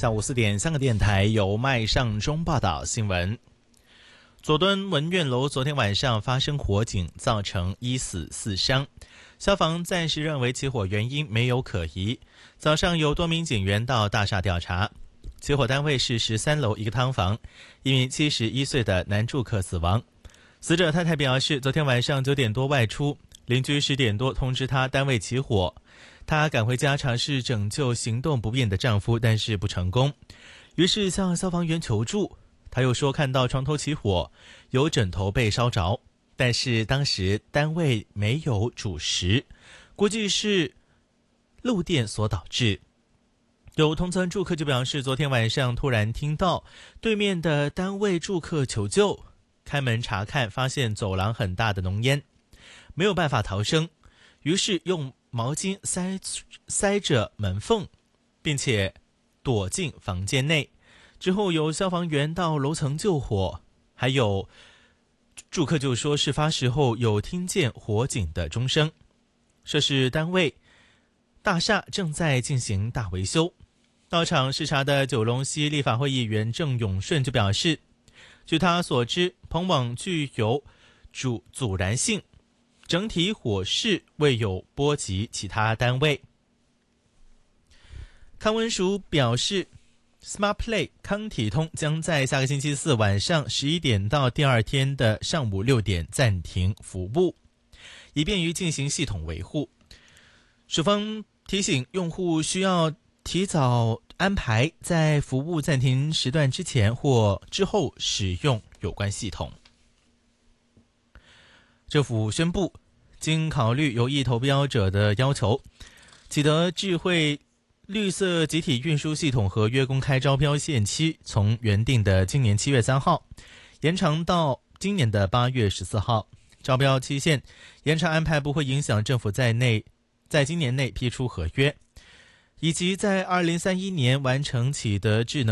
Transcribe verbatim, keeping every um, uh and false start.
下午四点，香港电台由麦尚中报道新闻。佐敦文苑楼昨天晚上发生火警，造成一死四伤。消防暂时认为起火原因没有可疑。早上有多名警员到大厦调查。起火单位是十三楼一个汤房，一名七十一岁的男住客死亡。死者太太表示，昨天晚上九点多外出，邻居十点多通知她单位起火。她赶回家尝试拯救行动不便的丈夫，但是不成功，于是向消防员求助。她又说看到床头起火，有枕头被烧着，但是当时单位没有主食，估计是漏电所导致。有同村住客就表示，昨天晚上突然听到对面的单位住客求救，开门查看，发现走廊很大的浓烟，没有办法逃生，于是用毛巾塞塞着门缝，并且躲进房间内。之后有消防员到楼层救火，还有住客就说事发时候有听见火警的钟声。涉事单位大厦正在进行大维修。到场视察的九龙西立法会议员郑永顺就表示，据他所知，棚网具有阻阻燃性，整体火势未有波及其他单位。康文署表示， Smart Play 康体通将在下个星期四晚上十一点到第二天的上午六点暂停服务，以便于进行系统维护。署方提醒用户需要提早安排在服务暂停时段之前或之后使用有关系统。政府宣布，经考虑有意投标者的要求，启德智慧绿色集体运输系统合约公开招标限期从原定的今年七月三号延长到今年的八月十四号。招标期限延长安排不会影响政府在内在今年内批出合约，以及在二零三一年完成启德智能